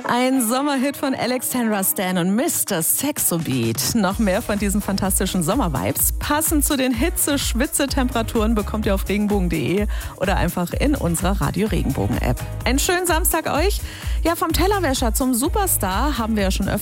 Ein Sommerhit von Alexandra Stan und Mr. Sexobeat. Noch mehr von diesen fantastischen Sommervibes. Passend zu den Hitze-Schwitze-Temperaturen bekommt ihr auf regenbogen.de oder einfach in unserer Radio Regenbogen-App. Einen schönen Samstag euch. Ja, vom Tellerwäscher zum Superstar haben wir ja schon öfter